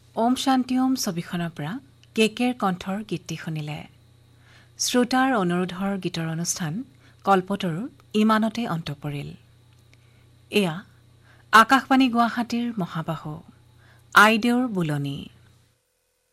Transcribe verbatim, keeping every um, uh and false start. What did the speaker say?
ওম শান্তি ওম ছবিখনৰ পৰা কেকেৰ কণ্ঠৰ গীতটি শুনিলে। শ্ৰোতাৰ অনুৰোধৰ গীতৰ অনুষ্ঠান কল্পতৰুৰ ইমানতে অন্ত পৰিল। এয়া আকাশবাণী গুৱাহাটীৰ মহাবাহু আইদেউৰ বুলনি।